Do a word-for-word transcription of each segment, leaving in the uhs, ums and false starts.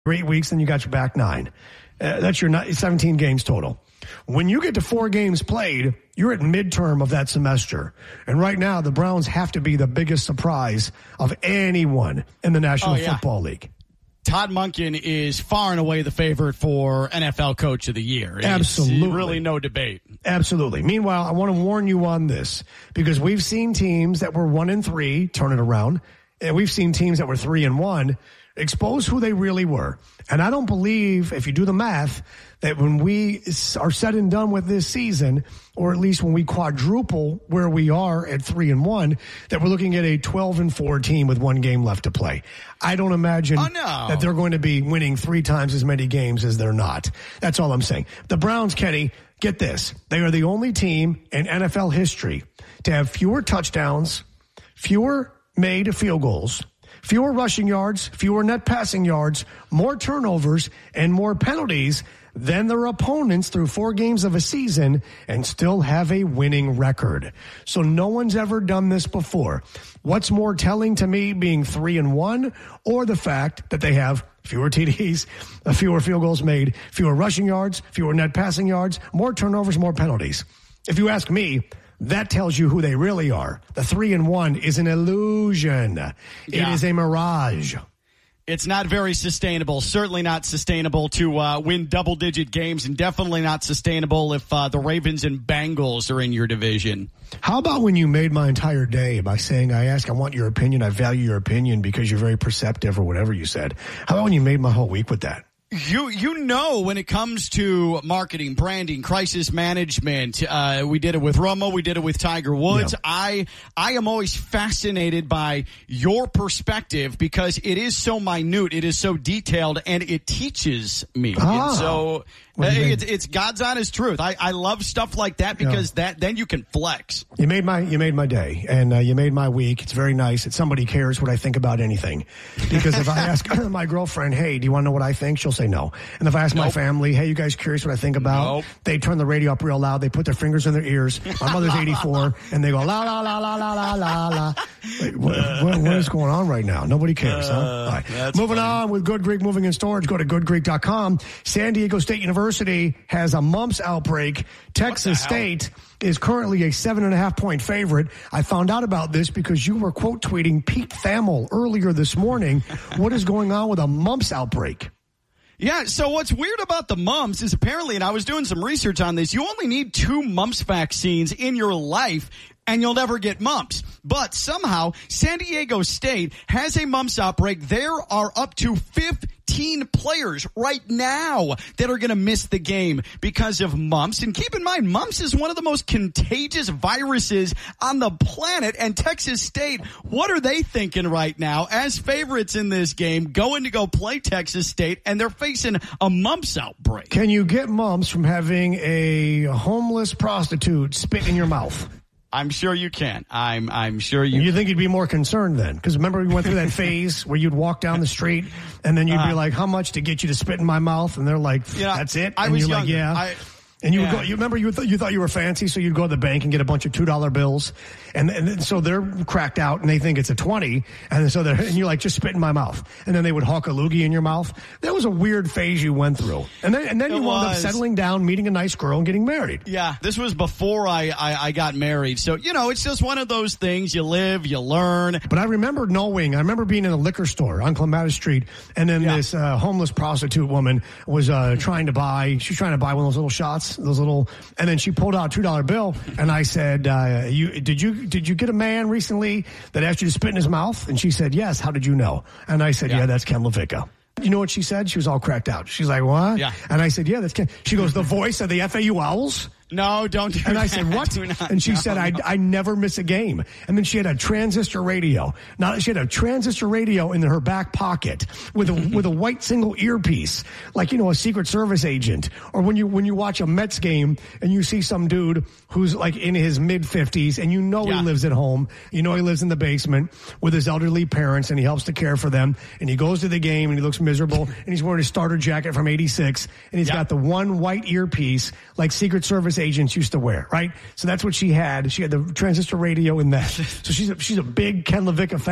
eight weeks, then you got your back nine. Uh, that's your seventeen games total. When you get to four games played, you're at midterm of that semester. And right now, the Browns have to be the biggest surprise of anyone in the National oh, yeah. Football League. Todd Monken is far and away the favorite for N F L Coach of the Year. It's Absolutely. Really no debate. Absolutely. Meanwhile, I want to warn you on this because we've seen teams that were one and three turn it around, and we've seen teams that were three and one expose who they really were. And I don't believe, if you do the math, that when we are said and done with this season, or at least when we quadruple where we are at three and one, that we're looking at a twelve and four team with one game left to play. I don't imagine oh, no. that they're going to be winning three times as many games as they're not. That's all I'm saying. The Browns, Kenny, get this. They are the only team in N F L history to have fewer touchdowns, fewer made field goals, fewer rushing yards, fewer net passing yards, more turnovers, and more penalties than their opponents through four games of a season and still have a winning record. So no one's ever done this before. What's more telling to me, being three and one, or the fact that they have fewer T Ds, fewer field goals made, fewer rushing yards, fewer net passing yards, more turnovers, more penalties? If you ask me, that tells you who they really are. The three and one is an illusion. Yeah. It is a mirage. It's not very sustainable. Certainly not sustainable to uh, win double-digit games, and definitely not sustainable if uh, the Ravens and Bengals are in your division. How about when you made my entire day by saying, I ask, I want your opinion, I value your opinion because you're very perceptive, or whatever you said? How about when you made my whole week with that? You you know when it comes to marketing, branding, crisis management, uh, we did it with Romo, we did it with Tiger Woods. Yeah. I I am always fascinated by your perspective because it is so minute, it is so detailed, and it teaches me. Ah. And so uh, it's, it's God's honest truth. I, I love stuff like that because yeah. that then you can flex. You made my you made my day, and uh, you made my week. It's very nice that somebody cares what I think about anything. Because if I ask my girlfriend, hey, do you want to know what I think? She'll say no. And if I ask nope. my family, hey, you guys curious what I think about? Nope. They turn the radio up real loud. They put their fingers in their ears. My mother's eighty-four, and they go, la, la, la, la, la, la, la, la. Wait, what, what, what is going on right now? Nobody cares, uh, huh? All right. Moving funny. on with Good Greek Moving and Storage. Go to good greek dot com. San Diego State University has a mumps outbreak. Texas State is currently a seven and a half point favorite. I found out about this because you were quote tweeting Pete Thamel earlier this morning. What is going on with a mumps outbreak? Yeah, so what's weird about the mumps is apparently, and I was doing some research on this, you only need two mumps vaccines in your life and you'll never get mumps. But somehow, San Diego State has a mumps outbreak. There are up to fifteen players right now that are going to miss the game because of mumps. And keep in mind, mumps is one of the most contagious viruses on the planet. And Texas State, what are they thinking right now as favorites in this game, going to go play Texas State, and they're facing a mumps outbreak? Can you get mumps from having a homeless prostitute spit in your mouth? I'm sure you can. I'm I'm sure you You think you'd be more concerned then? Because remember we went through that phase where you'd walk down the street and then you'd uh, be like, how much to get you to spit in my mouth? And they're like, you know, that's it? I and was you're younger. like, yeah. I, And you yeah. would go, you remember you thought you thought you were fancy, so you'd go to the bank and get a bunch of two dollar bills, and and so they're cracked out and they think it's a twenty, and so they're and you're like, just spit in my mouth, and then they would hawk a loogie in your mouth. That was a weird phase you went through, and then and then it you wound up settling down, meeting a nice girl, and getting married. Yeah, this was before I, I I got married, so you know it's just one of those things. You live, you learn. But I remember knowing, I remember being in a liquor store on Clematis Street, and then yeah. this uh, homeless prostitute woman was uh, trying to buy. She's trying to buy one of those little shots, those little. And then she pulled out a two dollar bill, and I said, uh, "You did you did you get a man recently that asked you to spit in his mouth?" And she said, "Yes." How did you know? And I said, "Yeah, yeah that's Ken LaVicka." You know what she said? She was all cracked out. She's like, "What?" Yeah. And I said, "Yeah, that's Ken." She goes, "The voice of the F A U Owls." No, don't do And I that. said, what? Not, and she no, said, no. I, I never miss a game. And then she had a transistor radio. Now, she had a transistor radio in her back pocket with a, with a white single earpiece, like, you know, a Secret Service agent. Or when you, when you watch a Mets game and you see some dude who's like in his mid fifties and you know yeah. he lives at home, you know he lives in the basement with his elderly parents and he helps to care for them. And he goes to the game and he looks miserable and he's wearing his starter jacket from eighty-six and he's yeah. got the one white earpiece like Secret Service agents used to wear, right? So that's what she had. She had the transistor radio in that. So she's a, she's a big Ken LaVicka fan.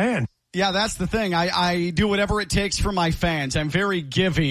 Yeah, that's the thing. I, I do whatever it takes for my fans. I'm very giving.